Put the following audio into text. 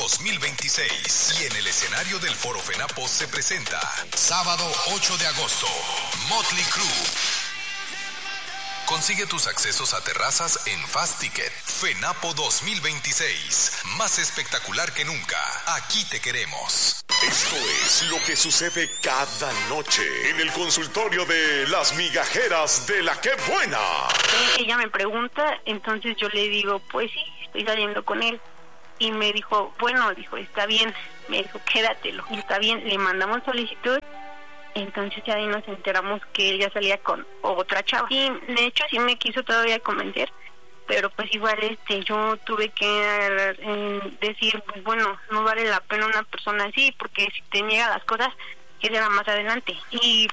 2026. Y en el escenario del Foro FENAPO se presenta sábado 8 de agosto, Motley Crue. Consigue tus accesos a terrazas en Fast Ticket. FENAPO 2026. Más espectacular que nunca. Aquí te queremos. Esto es lo que sucede cada noche en el consultorio de las migajeras de La Qué Buena. Ella me pregunta, entonces yo le digo, pues sí, estoy saliendo con él. Y me dijo, bueno, está bien. Me dijo, quédatelo. Y está bien, le mandamos solicitud. Entonces ya ahí nos enteramos que ella salía con otra chava. Y de hecho sí me quiso todavía convencer, pero pues igual yo tuve que decir, pues bueno, no vale la pena una persona así, porque si te niega las cosas, que será más adelante. Y